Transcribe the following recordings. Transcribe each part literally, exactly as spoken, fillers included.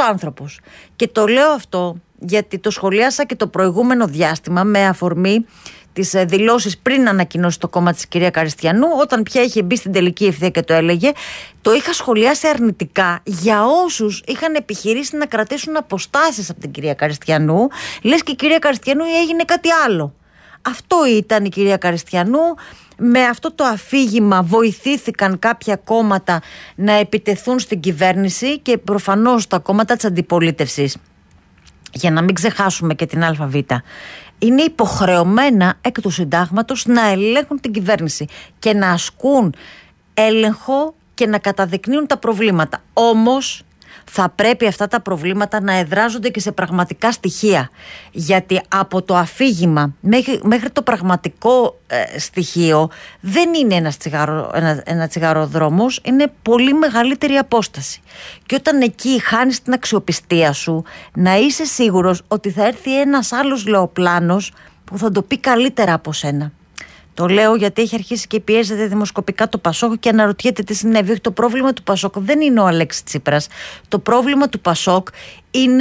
άνθρωπος. Και το λέω αυτό γιατί το σχολιάσα και το προηγούμενο διάστημα με αφορμή τις δηλώσεις πριν ανακοινώσει το κόμμα της κυρία Καριστιανού, όταν πια είχε μπει στην τελική ευθεία και το έλεγε. Το είχα σχολιάσει αρνητικά για όσους είχαν επιχειρήσει να κρατήσουν αποστάσεις από την κυρία Καριστιανού, λες και η κυρία Καριστιανού έγινε κάτι άλλο. Αυτό ήταν η κυρία Καριστιανού. Με αυτό το αφήγημα βοηθήθηκαν κάποια κόμματα να επιτεθούν στην κυβέρνηση και προφανώς τα κόμματα της αντιπολίτευσης, για να μην ξεχάσουμε και την ΑΒ, είναι υποχρεωμένα εκ του συντάγματος να ελέγχουν την κυβέρνηση και να ασκούν έλεγχο και να καταδεικνύουν τα προβλήματα. Όμως θα πρέπει αυτά τα προβλήματα να εδράζονται και σε πραγματικά στοιχεία, γιατί από το αφήγημα μέχρι, μέχρι το πραγματικό ε, στοιχείο δεν είναι ένας τσιγαρο, ένα, ένα τσιγαροδρόμος, είναι πολύ μεγαλύτερη απόσταση. Και όταν εκεί χάνεις την αξιοπιστία σου, να είσαι σίγουρος ότι θα έρθει ένας άλλος λεοπλάνος που θα το πει καλύτερα από σένα. Το λέω γιατί έχει αρχίσει και πιέζεται δημοσκοπικά το Πασόκ και αναρωτιέται τι συνέβη. Όχι, το πρόβλημα του Πασόκ δεν είναι ο Αλέξης Τσίπρας. Το πρόβλημα του Πασόκ είναι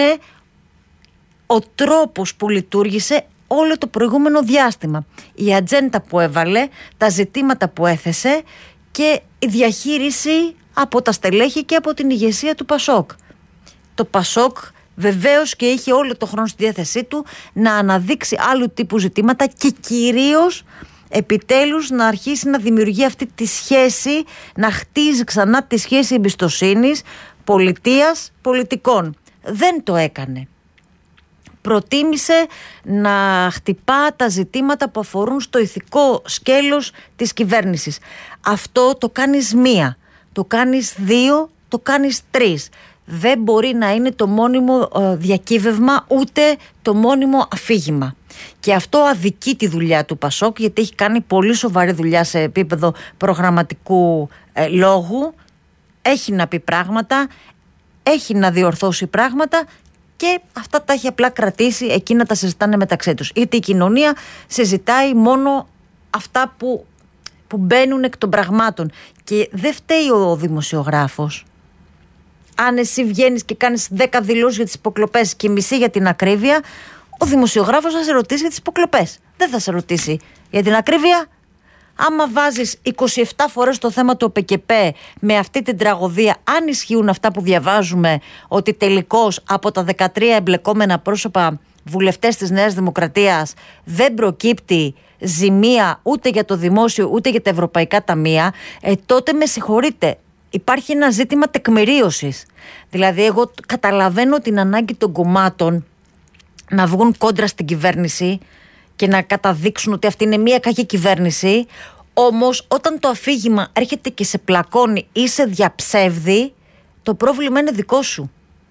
ο τρόπος που λειτουργήσε όλο το προηγούμενο διάστημα. Η ατζέντα που έβαλε, τα ζητήματα που έθεσε και η διαχείριση από τα στελέχη και από την ηγεσία του Πασόκ. Το Πασόκ βεβαίως και είχε όλο το χρόνο στη διάθεσή του να αναδείξει άλλου τύπου ζητήματα και κυρίως επιτέλους να αρχίσει να δημιουργεί αυτή τη σχέση, να χτίζει ξανά τη σχέση εμπιστοσύνης πολιτείας πολιτικών. Δεν το έκανε. Προτίμησε να χτυπά τα ζητήματα που αφορούν στο ηθικό σκέλος της κυβέρνησης. Αυτό το κάνεις μία, το κάνεις δύο, το κάνεις τρεις. Δεν μπορεί να είναι το μόνιμο διακύβευμα ούτε το μόνιμο αφήγημα. Και αυτό αδικεί τη δουλειά του Πασόκ, γιατί έχει κάνει πολύ σοβαρή δουλειά σε επίπεδο προγραμματικού ε, λόγου. Έχει να πει πράγματα, έχει να διορθώσει πράγματα και αυτά τα έχει απλά κρατήσει εκεί να τα συζητάνε μεταξύ τους. Γιατί η κοινωνία συζητάει μόνο αυτά που, που μπαίνουν εκ των πραγμάτων. Και δεν φταίει ο δημοσιογράφος. Αν εσύ βγαίνεις και κάνεις δέκα δηλώσεις για τις υποκλοπές και μισή για την ακρίβεια, ο δημοσιογράφος θα σε ρωτήσει για τις υποκλοπές. Δεν θα σε ρωτήσει για την ακρίβεια. Άμα βάζεις είκοσι επτά φορές το θέμα του ΟΠΕΚΕΠΕ με αυτή την τραγωδία, αν ισχύουν αυτά που διαβάζουμε, ότι τελικώς από τα δεκατρία εμπλεκόμενα πρόσωπα βουλευτές της Νέας Δημοκρατίας δεν προκύπτει ζημία ούτε για το δημόσιο ούτε για τα ευρωπαϊκά ταμεία, ε, τότε με συγχωρείτε. Υπάρχει ένα ζήτημα τεκμηρίωσης. Δηλαδή, εγώ καταλαβαίνω την ανάγκη των κομμάτων να βγουν κόντρα στην κυβέρνηση και να καταδείξουν ότι αυτή είναι μια κακή κυβέρνηση. Όμως, όταν το αφήγημα έρχεται και σε πλακώνει ή σε διαψεύδει, το πρόβλημα είναι δικό σου.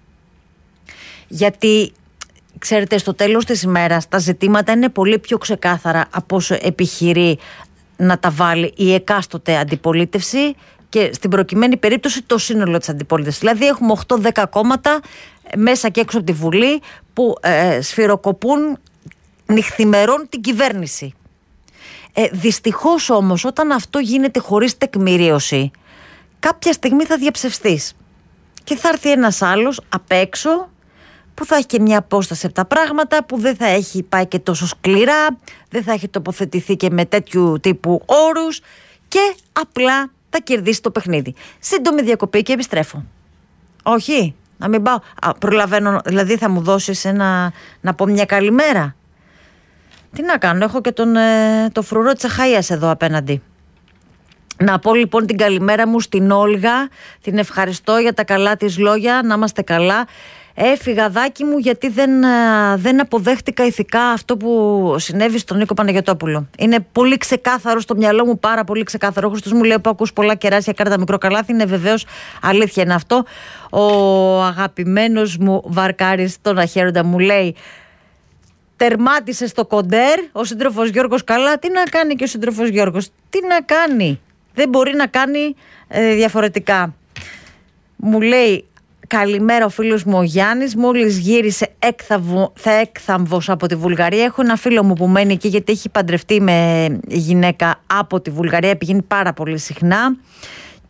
Γιατί, ξέρετε, στο τέλος της ημέρας τα ζητήματα είναι πολύ πιο ξεκάθαρα από όσο επιχειρεί να τα βάλει η εκάστοτε αντιπολίτευση και στην προκειμένη περίπτωση το σύνολο της αντιπολίτευσης. Δηλαδή έχουμε οκτώ δέκα κόμματα μέσα και έξω από τη Βουλή που ε, σφυροκοπούν νυχθημερών την κυβέρνηση. Ε, δυστυχώς όμως όταν αυτό γίνεται χωρίς τεκμηρίωση, κάποια στιγμή θα διαψευστείς και θα έρθει ένας άλλος απ' έξω που θα έχει και μια απόσταση από τα πράγματα, που δεν θα έχει πάει και τόσο σκληρά, δεν θα έχει τοποθετηθεί και με τέτοιου τύπου όρους και απλά θα κερδίσει το παιχνίδι. Σύντομη διακοπή και επιστρέφω. Όχι, να μην πάω. Α, προλαβαίνω, δηλαδή θα μου δώσεις ένα, να πω μια καλημέρα. Τι να κάνω, έχω και τον ε, το φρουρό της Αχαΐας εδώ απέναντι. Να πω λοιπόν την καλημέρα μου στην Όλγα, την ευχαριστώ για τα καλά της λόγια, να είμαστε καλά. Έφυγα δάκι μου γιατί δεν, δεν αποδέχτηκα ηθικά αυτό που συνέβη στον Νίκο Παναγιωτόπουλο. Είναι πολύ ξεκάθαρο στο μυαλό μου, πάρα πολύ ξεκάθαρο. Ο Χριστός μου λέει που ακούς πολλά κεράσια, κάρτα μικρό καλάθι. Είναι βεβαίως αλήθεια είναι αυτό. Ο αγαπημένος μου Βαρκάρης τον Αχέροντα μου λέει: τερμάτισε στο κοντέρ ο σύντροφος Γιώργος καλά. Τι να κάνει και ο σύντροφος Γιώργος, τι να κάνει, δεν μπορεί να κάνει ε, διαφορετικά. Μου λέει καλημέρα ο φίλος μου ο Γιάννης, μόλις γύρισε έκθαβο, θα έκθαμβος από τη Βουλγαρία. Έχω ένα φίλο μου που μένει εκεί γιατί έχει παντρευτεί με γυναίκα από τη Βουλγαρία, πηγαίνει πάρα πολύ συχνά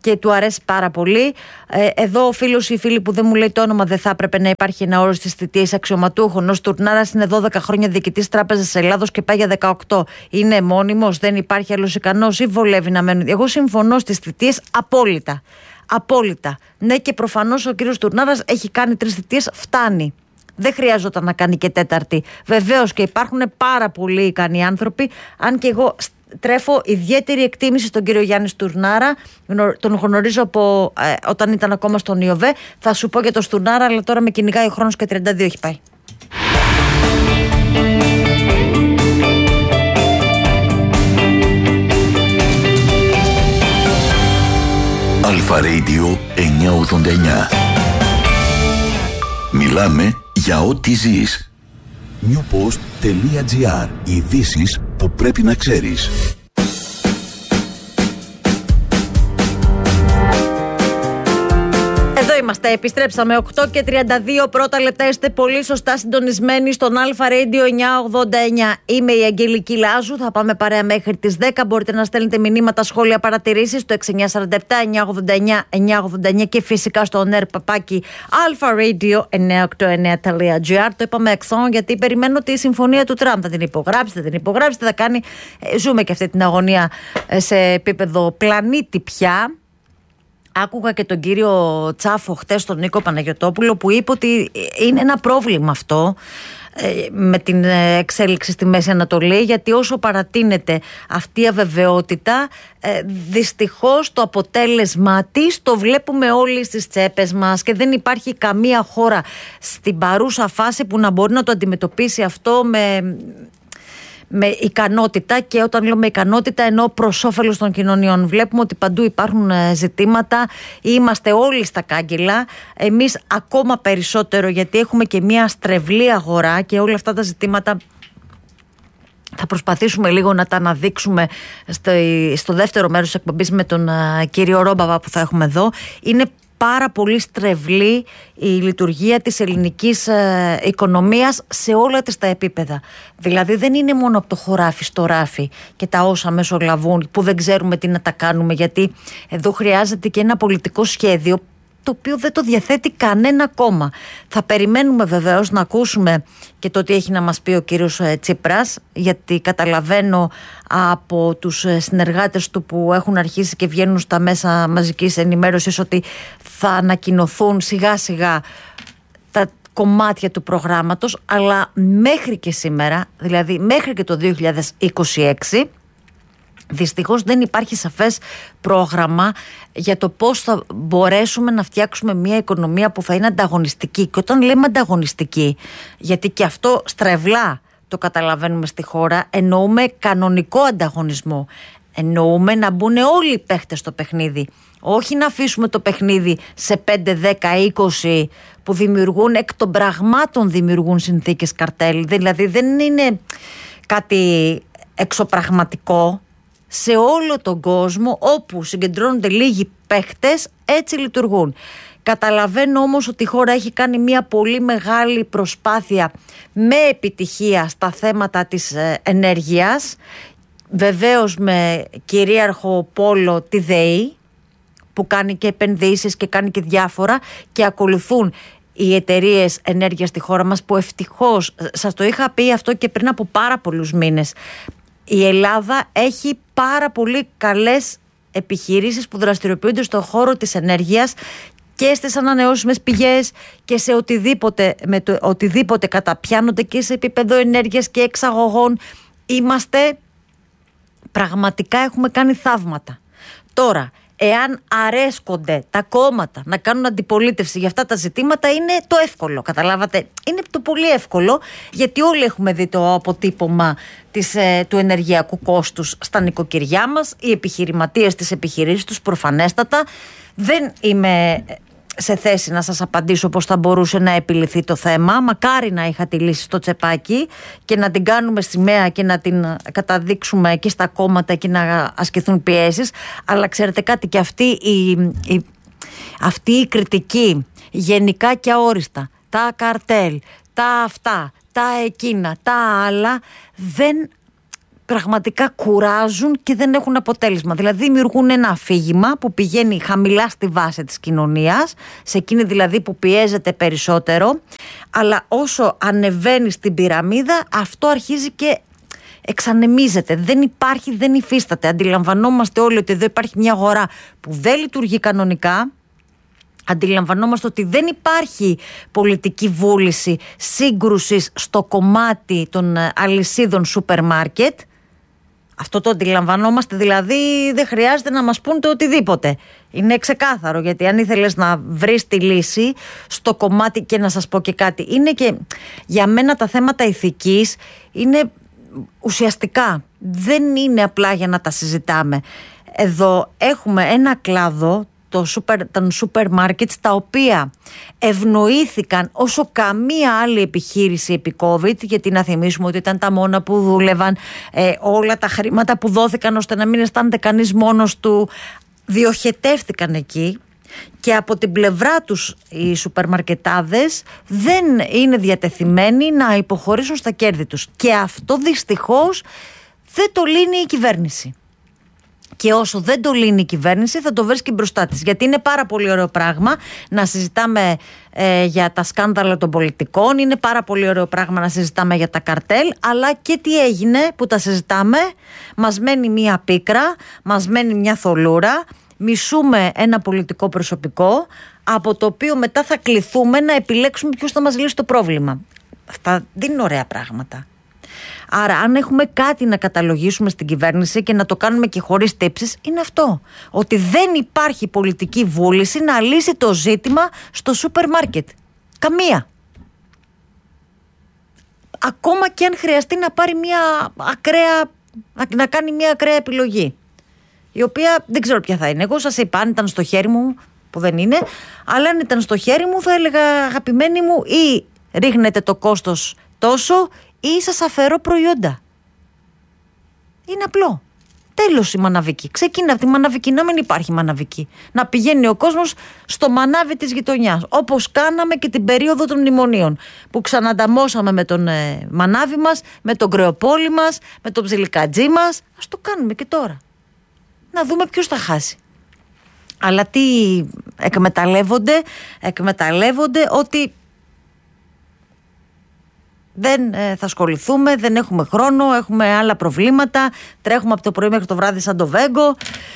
και του αρέσει πάρα πολύ. Ε, εδώ ο φίλος ή η φίλη που δεν μου λέει το όνομα, δεν θα έπρεπε να υπάρχει ένα όρος της θητείας αξιωματούχων. Ο Στουρνάρας είναι δώδεκα χρόνια διοικητής Τράπεζας Ελλάδος και πάει για δεκαοκτώ. Είναι μόνιμος, δεν υπάρχει άλλος ικανός ή βολεύει να μένει? Εγώ συμφωνώ στις θητείες απόλυτα. Απόλυτα. Ναι, και προφανώς ο κύριος Στουρνάρας έχει κάνει τρεις θητείες, φτάνει. Δεν χρειάζονταν να κάνει και τέταρτη. Βεβαίως και υπάρχουν πάρα πολλοί ικανοί άνθρωποι, αν και εγώ τρέφω ιδιαίτερη εκτίμηση στον κύριο Γιάννη Στουρνάρα. Τον γνωρίζω από ε, όταν ήταν ακόμα στον ΙΟΒΕ. Θα σου πω για τον Στουρνάρα, αλλά τώρα με κυνηγάει ο χρόνος και τριάντα δύο έχει πάει. Αλφα Radio εννιακόσια ογδόντα εννιά. Μιλάμε για ό,τι ζεις. newpost.gr. Ειδήσεις που πρέπει να ξέρεις. Εδώ είμαστε, επιστρέψαμε οκτώ και τριάντα δύο πρώτα λεπτά, είστε πολύ σωστά συντονισμένοι στον Αλφα Radio εννιακόσια ογδόντα εννιά. Είμαι η Αγγελική Λάζου, θα πάμε παρέα μέχρι τις δέκα. Μπορείτε να στέλνετε μηνύματα, σχόλια, παρατηρήσεις στο έξι εννιά τέσσερα επτά εννιακόσια ογδόντα εννιά εννιακόσια ογδόντα εννιά και φυσικά στο νερ παπάκι αλφαραdio εννιακόσια ογδόντα εννιά τελεία τζι άρ. Το είπαμε εξώ γιατί περιμένω τη συμφωνία του Τραμπ. Θα την υπογράψετε, θα την υπογράψετε, θα κάνει. Ζούμε και αυτή την αγωνία σε επίπεδο πλανήτη πια. Άκουγα και τον κύριο Τσάφο χτες, τον Νίκο Παναγιωτόπουλο, που είπε ότι είναι ένα πρόβλημα αυτό με την εξέλιξη στη Μέση Ανατολή, γιατί όσο παρατείνεται αυτή η αβεβαιότητα, δυστυχώς το αποτέλεσμα της το βλέπουμε όλοι στις τσέπες μας και δεν υπάρχει καμία χώρα στην παρούσα φάση που να μπορεί να το αντιμετωπίσει αυτό με... με ικανότητα, και όταν λέω με ικανότητα εννοώ προς όφελος των κοινωνιών. Βλέπουμε ότι παντού υπάρχουν ζητήματα, είμαστε όλοι στα κάγκελα, εμείς ακόμα περισσότερο, γιατί έχουμε και μια στρεβλή αγορά και όλα αυτά τα ζητήματα θα προσπαθήσουμε λίγο να τα αναδείξουμε στο, στο δεύτερο μέρος της εκπομπής με τον uh, κύριο Ρόμπαβα που θα έχουμε εδώ. Είναι πάρα πολύ στρεβλή η λειτουργία της ελληνικής ε, οικονομίας σε όλα τις τα επίπεδα. Δηλαδή δεν είναι μόνο από το χωράφι στο ράφι και τα όσα μεσολαβούν που δεν ξέρουμε τι να τα κάνουμε, γιατί εδώ χρειάζεται και ένα πολιτικό σχέδιο το οποίο δεν το διαθέτει κανένα κόμμα. Θα περιμένουμε βεβαίως να ακούσουμε και το τι έχει να μας πει ο κύριος Τσίπρας, γιατί καταλαβαίνω από τους συνεργάτες του που έχουν αρχίσει και βγαίνουν στα μέσα μαζικής ενημέρωσης ότι θα ανακοινωθούν σιγά σιγά τα κομμάτια του προγράμματος, αλλά μέχρι και σήμερα, δηλαδή μέχρι και το δύο χιλιάδες είκοσι έξι, δυστυχώς δεν υπάρχει σαφές πρόγραμμα για το πώς θα μπορέσουμε να φτιάξουμε μια οικονομία που θα είναι ανταγωνιστική. Και όταν λέμε ανταγωνιστική, γιατί και αυτό στρεβλά το καταλαβαίνουμε στη χώρα, εννοούμε κανονικό ανταγωνισμό. Εννοούμε να μπουν όλοι οι παίχτες στο παιχνίδι. Όχι να αφήσουμε το παιχνίδι σε πέντε, δέκα, είκοσι που δημιουργούν, εκ των πραγμάτων δημιουργούν συνθήκες καρτέλ. Δηλαδή δεν είναι κάτι εξωπραγματικό. Σε όλο τον κόσμο όπου συγκεντρώνονται λίγοι παίχτες, έτσι λειτουργούν. Καταλαβαίνω όμως ότι η χώρα έχει κάνει μια πολύ μεγάλη προσπάθεια με επιτυχία στα θέματα της ενέργειας, βεβαίως με κυρίαρχο πόλο τη ΔΕΗ που κάνει και επενδύσεις και κάνει και διάφορα, και ακολουθούν οι εταιρείες ενέργειας στη χώρα μας, που ευτυχώς, σας το είχα πει αυτό και πριν από πάρα πολλούς μήνες, η Ελλάδα έχει πάρα πολύ καλές επιχειρήσεις που δραστηριοποιούνται στον χώρο της ενέργειας και στις ανανεώσιμες πηγές και σε οτιδήποτε, με το, οτιδήποτε καταπιάνονται και σε επίπεδο ενέργειας και εξαγωγών. Είμαστε, πραγματικά έχουμε κάνει θαύματα. Τώρα, εάν αρέσκονται τα κόμματα να κάνουν αντιπολίτευση για αυτά τα ζητήματα, είναι το εύκολο, καταλάβατε. Είναι το πολύ εύκολο, γιατί όλοι έχουμε δει το αποτύπωμα της, ε, του ενεργειακού κόστους στα νοικοκυριά μας, οι επιχειρηματίες της επιχειρήσεις τους προφανέστατα. Δεν είμαι σε θέση να σας απαντήσω πώς θα μπορούσε να επιληθεί το θέμα. Μακάρι να είχα τη λύση στο τσεπάκι και να την κάνουμε σημαία και να την καταδείξουμε και στα κόμματα και να ασκηθούν πιέσεις. Αλλά ξέρετε κάτι, και αυτή η, η, αυτή η κριτική γενικά και αόριστα, τα καρτέλ, τα αυτά, τα εκείνα, τα άλλα, δεν πραγματικά κουράζουν και δεν έχουν αποτέλεσμα. Δηλαδή δημιουργούν ένα αφήγημα που πηγαίνει χαμηλά στη βάση της κοινωνίας, σε εκείνη δηλαδή που πιέζεται περισσότερο, αλλά όσο ανεβαίνει στην πυραμίδα αυτό αρχίζει και εξανεμίζεται. Δεν υπάρχει, δεν υφίσταται. Αντιλαμβανόμαστε όλοι ότι εδώ υπάρχει μια αγορά που δεν λειτουργεί κανονικά. Αντιλαμβανόμαστε ότι δεν υπάρχει πολιτική βούληση σύγκρουσης στο κομμάτι των αλυσίδων σούπερ μάρκετ. Αυτό το αντιλαμβανόμαστε, δηλαδή δεν χρειάζεται να μας πούν το οτιδήποτε. Είναι ξεκάθαρο, γιατί αν ήθελες να βρεις τη λύση στο κομμάτι, και να σας πω και κάτι, είναι και για μένα τα θέματα ηθικής είναι ουσιαστικά, δεν είναι απλά για να τα συζητάμε. Εδώ έχουμε ένα κλάδο, το super, των σούπερ μάρκετ, τα οποία ευνοήθηκαν όσο καμία άλλη επιχείρηση επί COVID, γιατί να θυμίσουμε ότι ήταν τα μόνα που δούλευαν, ε, όλα τα χρήματα που δόθηκαν ώστε να μην αισθάνεται κανείς μόνος του διοχετεύτηκαν εκεί, και από την πλευρά τους οι σούπερ μαρκετάδες δεν είναι διατεθειμένοι να υποχωρήσουν στα κέρδη τους, και αυτό δυστυχώς δεν το λύνει η κυβέρνηση. Και όσο δεν το λύνει η κυβέρνηση θα το βρίσκει μπροστά της. Γιατί είναι πάρα πολύ ωραίο πράγμα να συζητάμε ε, για τα σκάνδαλα των πολιτικών, είναι πάρα πολύ ωραίο πράγμα να συζητάμε για τα καρτέλ, αλλά και τι έγινε που τα συζητάμε, μας μένει μία πίκρα, μας μένει μια θολούρα, μισούμε ένα πολιτικό προσωπικό, από το οποίο μετά θα κληθούμε να επιλέξουμε ποιος θα μας λύσει το πρόβλημα. Αυτά δεν είναι ωραία πράγματα. Άρα αν έχουμε κάτι να καταλογίσουμε στην κυβέρνηση και να το κάνουμε και χωρίς τύψεις, είναι αυτό. Ότι δεν υπάρχει πολιτική βούληση να λύσει το ζήτημα στο σούπερ μάρκετ. Καμία. Ακόμα και αν χρειαστεί να πάρει μια ακραία, να κάνει μια ακραία επιλογή, η οποία δεν ξέρω ποια θα είναι. Εγώ σας είπα, αν ήταν στο χέρι μου, που δεν είναι, αλλά αν ήταν στο χέρι μου θα έλεγα, αγαπημένοι μου, ή ρίχνετε το κόστος τόσο ή σας αφαιρώ προϊόντα. Είναι απλό. Τέλος η μαναβική. Ξεκίνα από τη μαναβική, να μην υπάρχει μαναβική. Να πηγαίνει ο κόσμος στο μανάβι της γειτονιάς. Όπως κάναμε και την περίοδο των μνημονίων, που ξανανταμώσαμε με τον ε, μανάβι μας, με τον κρεοπόλη μας, με τον ψιλικατζή μας. Ας το κάνουμε και τώρα. Να δούμε ποιος θα χάσει. Αλλά τι εκμεταλλεύονται, εκμεταλλεύονται ότι δεν ε, θα ασχοληθούμε, δεν έχουμε χρόνο, έχουμε άλλα προβλήματα, τρέχουμε από το πρωί μέχρι το βράδυ σαν το Βέγκο.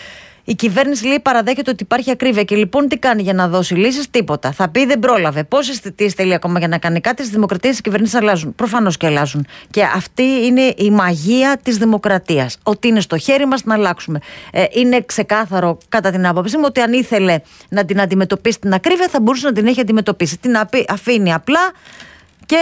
Η κυβέρνηση λέει παραδέχεται ότι υπάρχει ακρίβεια, και λοιπόν τι κάνει για να δώσει λύσεις? Τίποτα. Θα πει δεν πρόλαβε. Πόσες θητείες θέλει ακόμα για να κάνει κάτι? Στις δημοκρατίες οι κυβερνήσεις αλλάζουν. Προφανώς και αλλάζουν. Και αυτή είναι η μαγεία της δημοκρατίας. Ότι είναι στο χέρι μας να αλλάξουμε. Ε, είναι ξεκάθαρο κατά την άποψή μου ότι αν ήθελε να την αντιμετωπίσει την ακρίβεια, θα μπορούσε να την έχει αντιμετωπίσει. Την αφήνει απλά και,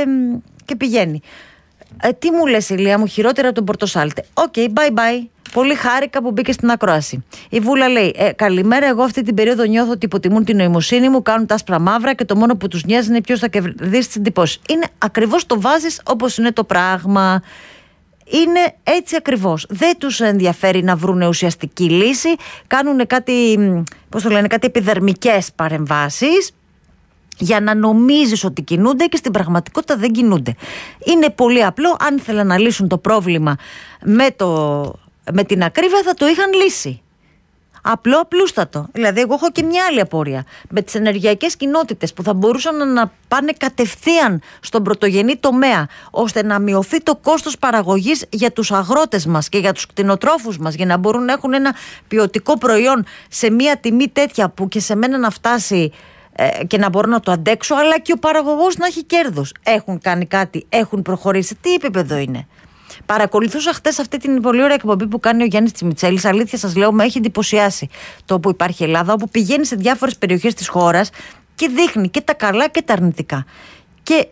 και πηγαίνει. Ε, τι μου λες, Ηλία μου, χειρότερα από τον Πορτοσάλτε? Οκ, okay, bye bye. Πολύ χάρηκα που μπήκε στην ακρόαση. Η Βούλα λέει: ε, καλημέρα. Εγώ αυτή την περίοδο νιώθω ότι υποτιμούν την νοημοσύνη μου, κάνουν τα άσπρα μαύρα και το μόνο που τους νοιάζει είναι ποιος θα κερδίσει τις εντυπώσεις. Είναι ακριβώς, το βάζεις όπως είναι το πράγμα. Είναι έτσι ακριβώς. Δεν τους ενδιαφέρει να βρουν ουσιαστική λύση. Κάνουν κάτι, πώς το λένε, κάτι επιδερμικές παρεμβάσεις, για να νομίζεις ότι κινούνται και στην πραγματικότητα δεν κινούνται. Είναι πολύ απλό. Αν ήθελαν να λύσουν το πρόβλημα με, το, με την ακρίβεια, θα το είχαν λύσει. Απλό, απλούστατο. Δηλαδή, εγώ έχω και μια άλλη απορία. Με τις ενεργειακές κοινότητες που θα μπορούσαν να πάνε κατευθείαν στον πρωτογενή τομέα, ώστε να μειωθεί το κόστος παραγωγής για τους αγρότες μας και για τους κτηνοτρόφους μας, για να μπορούν να έχουν ένα ποιοτικό προϊόν σε μια τιμή τέτοια που και σε μένα να φτάσει και να μπορώ να το αντέξω, αλλά και ο παραγωγός να έχει κέρδος. Έχουν κάνει κάτι, έχουν προχωρήσει. Τι επίπεδο είναι? Παρακολουθούσα χτες αυτή την πολύ ωραία εκπομπή που κάνει ο Γιάννης Τσιμιτσέλης. Αλήθεια σας λέω, με έχει εντυπωσιάσει το όπου υπάρχει Ελλάδα, όπου πηγαίνει σε διάφορες περιοχές της χώρας και δείχνει και τα καλά και τα αρνητικά. Και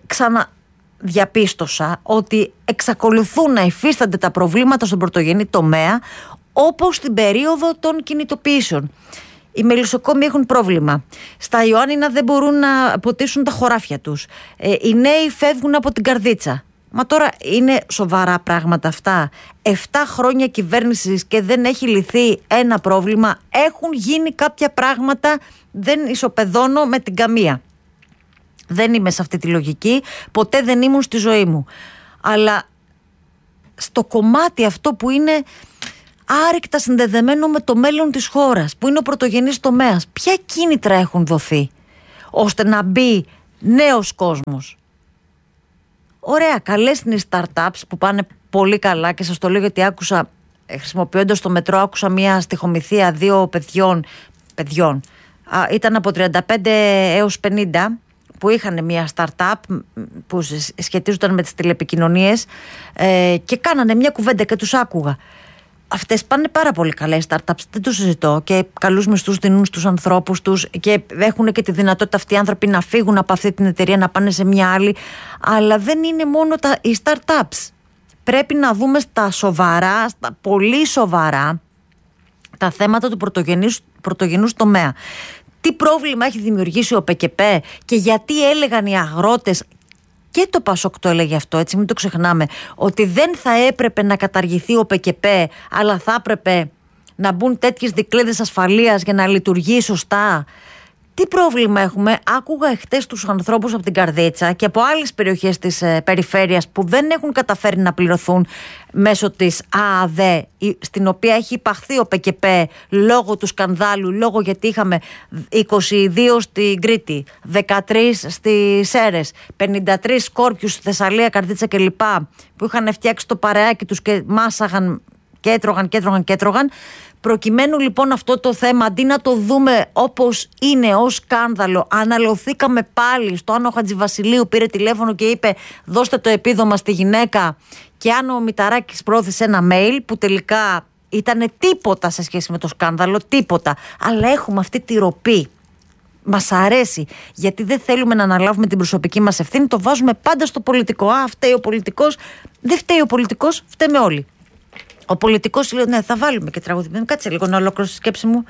ξαναδιαπίστωσα ότι εξακολουθούν να υφίστανται τα προβλήματα στον πρωτογενή τομέα, όπως στην περίοδο των κινητοποιήσεων. Οι μελισσοκόμοι έχουν πρόβλημα. Στα Ιωάννινα δεν μπορούν να ποτίσουν τα χωράφια τους. Ε, οι νέοι φεύγουν από την καρδίτσα. Μα τώρα είναι σοβαρά πράγματα αυτά? Εφτά χρόνια κυβέρνησης και δεν έχει λυθεί ένα πρόβλημα. Έχουν γίνει κάποια πράγματα, δεν ισοπεδώνω με την καμία. Δεν είμαι σε αυτή τη λογική, ποτέ δεν ήμουν στη ζωή μου. Αλλά στο κομμάτι αυτό που είναι άρρηκτα συνδεδεμένο με το μέλλον της χώρας, που είναι ο πρωτογενής τομέας. Ποια κίνητρα έχουν δοθεί ώστε να μπει νέος κόσμος? Ωραία, καλές είναι οι startups που πάνε πολύ καλά, και σας το λέω γιατί άκουσα, χρησιμοποιώντας το μετρό, άκουσα μια στιχομυθία δύο παιδιών, παιδιών. Α, ήταν από τριάντα πέντε έως πενήντα, που είχαν μια startup που σχετίζονταν με τις τηλεπικοινωνίες ε, και κάνανε μια κουβέντα και τους άκουγα. Αυτές πάνε πάρα πολύ καλά οι startups, δεν το συζητώ, και καλούς μισθούς δίνουν στους ανθρώπους τους και έχουν και τη δυνατότητα αυτοί οι άνθρωποι να φύγουν από αυτή την εταιρεία, να πάνε σε μια άλλη. Αλλά δεν είναι μόνο τα, οι startups. Πρέπει να δούμε στα σοβαρά, στα πολύ σοβαρά, τα θέματα του πρωτογενούς, πρωτογενούς τομέα. Τι πρόβλημα έχει δημιουργήσει ο ΠΚΠ και γιατί έλεγαν οι αγρότες, και το ΠΑΣΟΚ το έλεγε αυτό, έτσι μην το ξεχνάμε, ότι δεν θα έπρεπε να καταργηθεί ο ΠΚΠ, αλλά θα έπρεπε να μπουν τέτοιες δικλείδες ασφαλείας για να λειτουργεί σωστά. Τι πρόβλημα έχουμε? Άκουγα εχθές τους ανθρώπους από την Καρδίτσα και από άλλες περιοχές της ε, περιφέρειας που δεν έχουν καταφέρει να πληρωθούν μέσω της ΑΑΔΕ, στην οποία έχει υπαχθεί ο ΠΚΠ λόγω του σκανδάλου, λόγω γιατί είχαμε είκοσι δύο στην Κρήτη, δεκατρείς στις Σέρρες, πενήντα τρεις Σκόρπιους στη Θεσσαλία, Καρδίτσα κλπ, που είχαν φτιάξει το παρεάκι τους και μάσαγαν και έτρωγαν και έτρωγαν και έτρωγαν. Προκειμένου λοιπόν αυτό το θέμα, αντί να το δούμε όπως είναι, ως σκάνδαλο, αναλωθήκαμε πάλι στο αν ο Χατζηβασιλείου πήρε τηλέφωνο και είπε δώστε το επίδομα στη γυναίκα, και αν ο Μηταράκης πρόθεσε ένα mail που τελικά ήταν τίποτα σε σχέση με το σκάνδαλο, τίποτα. Αλλά έχουμε αυτή τη ροπή. Μας αρέσει, γιατί δεν θέλουμε να αναλάβουμε την προσωπική μας ευθύνη, το βάζουμε πάντα στο πολιτικό. Α, φταίει ο πολιτικός. Δεν φταίει ο πολιτικός, φταίμε όλοι. Ο πολιτικός λέει, ναι, θα βάλουμε και τραγούδι. Κάτσε λίγο να ολοκληρώσω τη σκέψη μου.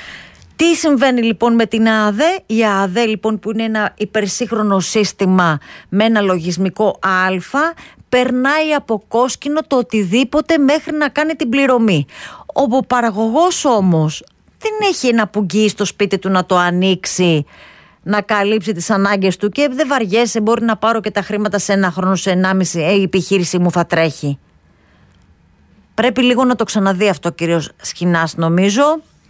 Τι συμβαίνει λοιπόν με την ΑΑΔΕ? Η ΑΑΔΕ λοιπόν, που είναι ένα υπερσύγχρονο σύστημα με ένα λογισμικό Α, περνάει από κόσκινο το οτιδήποτε μέχρι να κάνει την πληρωμή. Ο παραγωγός όμως δεν έχει ένα πουγγί στο σπίτι του να το ανοίξει, να καλύψει τις ανάγκες του, και δεν βαριέσαι, μπορεί να πάρω και τα χρήματα σε ένα χρόνο, σε ενάμιση, ε, η επιχείρηση μου θα τρέχει. Πρέπει λίγο να το ξαναδεί αυτό ο κύριος Σχοινάς, νομίζω,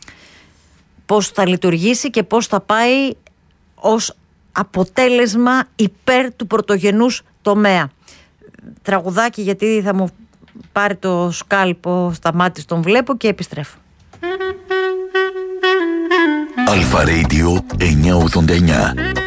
πώς θα λειτουργήσει και πώς θα πάει ως αποτέλεσμα υπέρ του πρωτογενούς τομέα. Τραγουδάκι, γιατί θα μου πάρει το σκάλπο στα μάτια, τον βλέπω, και επιστρέφω. Αλφα Radio εννιακόσια ογδόντα εννιά.